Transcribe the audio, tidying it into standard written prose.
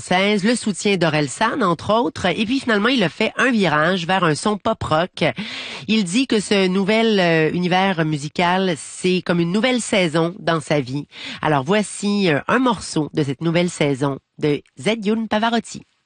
française, le soutien d'Orelsan, entre autres. Et puis finalement, il a fait un virage vers un son pop-rock. Il dit que ce nouvel univers musical, c'est comme une nouvelle saison dans sa vie. Alors voici un morceau de cette nouvelle saison de Zedioun Pavarotti.